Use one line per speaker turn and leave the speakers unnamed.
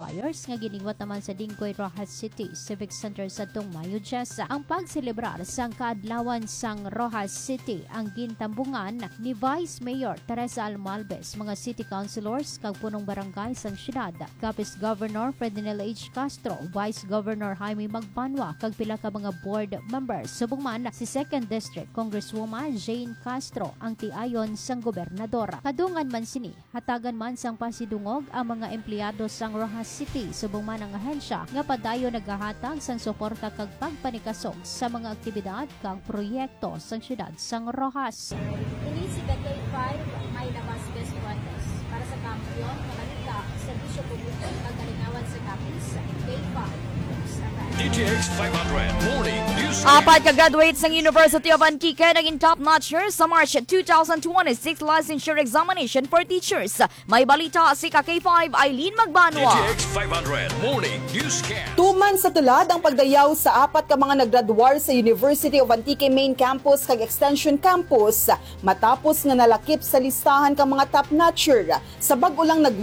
Choirs nga giniwat naman sa Dinggoy, Rojas City Civic Center sa tong Mayo 10. Ang pagselebrar sang kaadlawan sang Rojas City ang gintambungan ni Vice Mayor Teresa Almalbes, mga city councilors kag punong barangay sang syudad, Capiz Governor Ferdinand H. Castro, Vice Governor Jaime Magbanwa kag pila ka mga board members. Subong man si 2nd District Congresswoman Jane Castro ang tiayon sang gobernador. Kadungan man sini, hatagan man sang pasidungog ang mga empleyado sang Rojas City. Subong man ang ahensya nga padayon naghahatag sang suporta kag pagpanikasog sa mga aktibidad kag proyekto sang syudad sang Rojas.
Ini si K5 may Vasquez Fuentes para sa kampiyon mamanita serbisyo publiko kag kalingawan sa Capiz. K5
DTX 500 Morning News.
Apat ka graduates ng University of Antique naging top-notcher sa March 2026 licensure examination for teachers. May balita si K5 Eileen Magbanwa.
DTX 500 Morning Newscast.
Tuman sa tulad ang pagdayaw sa apat ka mga naggraduar sa University of Antique Main Campus kag Extension Campus matapos nga nalakip sa listahan ka mga top-notcher sa bag-o lang